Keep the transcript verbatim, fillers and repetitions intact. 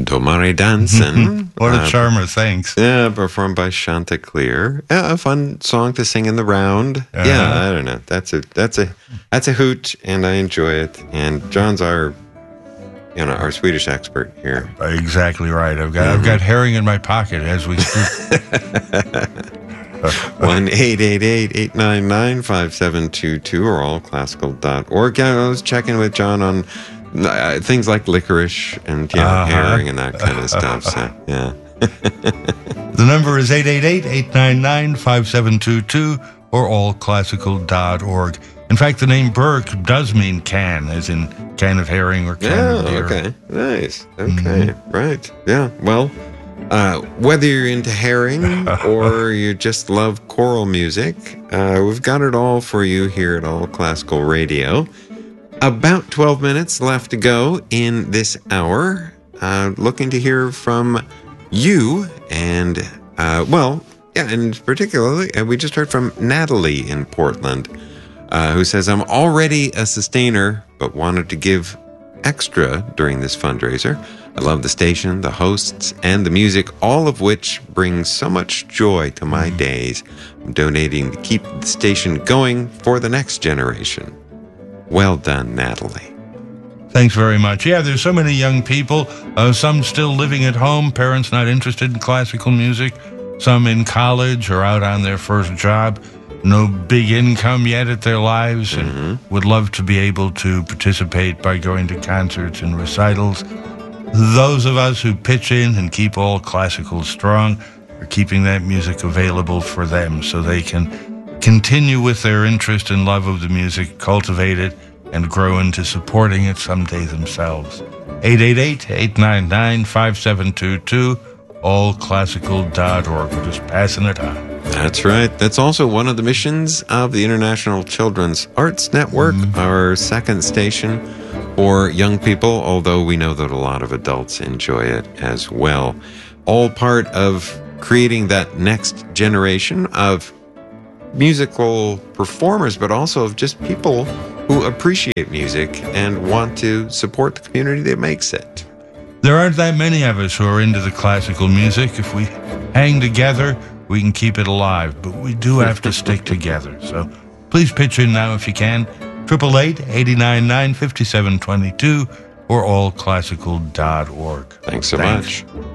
Domare Dansen. What a uh, charmer, thanks. Yeah, performed by Chanticleer. Yeah, a fun song to sing in the round. Uh-huh. Yeah, I don't know. That's a that's a that's a hoot, and I enjoy it. And John's our you know our Swedish expert here. Exactly right. I've got mm-hmm. I've got herring in my pocket as we speak. one eight eight eight, eight nine nine, five seven two two or all classical dot org. Yeah, I was checking with John on uh, things like licorice and yeah, uh-huh. herring and that kind of stuff. So, yeah. The number is eight eight eight, eight nine nine, five seven two two or all classical dot org. In fact, the name Burke does mean can, as in can of herring or can yeah, of deer. Okay, nice. Okay, mm-hmm. right. Yeah, well, uh, whether you're into herring or you just love choral music, uh, we've got it all for you here at All Classical Radio. About twelve minutes left to go in this hour. Uh, looking to hear from you and, uh, well, yeah, and particularly, uh, we just heard from Natalie in Portland, uh, who says, I'm already a sustainer, but wanted to give extra during this fundraiser. I love the station, the hosts, and the music, all of which brings so much joy to my days. I'm donating to keep the station going for the next generation. Well done, Natalie. Thanks very much. Yeah, there's so many young people, uh, some still living at home, parents not interested in classical music, some in college or out on their first job, no big income yet at their lives, and mm-hmm. would love to be able to participate by going to concerts and recitals. Those of us who pitch in and keep All Classical strong are keeping that music available for them so they can continue with their interest and love of the music, cultivate it, and grow into supporting it someday themselves. eight eight eight, eight nine nine, five seven two two, all classical dot org. We're just passing it on. That's right. That's also one of the missions of the International Children's Arts Network, mm-hmm. our second station for young people, although we know that a lot of adults enjoy it as well. All part of creating that next generation of musical performers, but also of just people who appreciate music and want to support the community that makes it. There aren't that many of us who are into the classical music. If we hang together, we can keep it alive, but we do have to stick together. So please pitch in now if you can. eight eight eight, eight nine nine, five seven two two or all classical dot org. Thanks so Thanks. much.